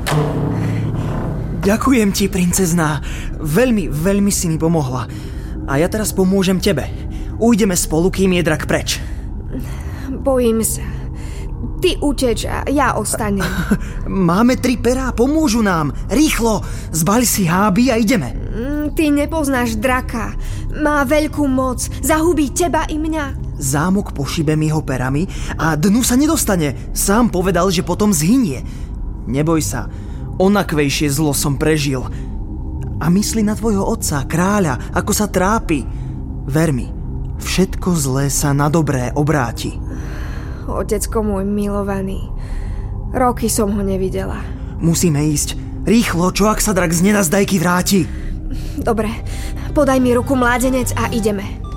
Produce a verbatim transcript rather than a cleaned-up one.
Ďakujem ti, princezná. Veľmi, veľmi si mi pomohla. A ja teraz pomôžem tebe. Ujdeme spolu, kým je drak preč. Bojím sa. Ty uteč a ja ostanem. Máme tri perá, pomôžu nám. Rýchlo, zbaľ si háby a ideme. Ty nepoznáš draka. Má veľkú moc. Zahubí teba i mňa. Zámok pošibem jeho perami a dnu sa nedostane. Sám povedal, že potom zhynie. Neboj sa, onakvejšie zlo som prežil. A mysli na tvojho otca, kráľa, ako sa trápi. Ver mi, všetko zlé sa na dobré obráti. Otecko môj milovaný, roky som ho nevidela. Musíme ísť. Rýchlo, čo ak sa drak z nenazdajky vráti? Dobre, podaj mi ruku, mládenec, a ideme.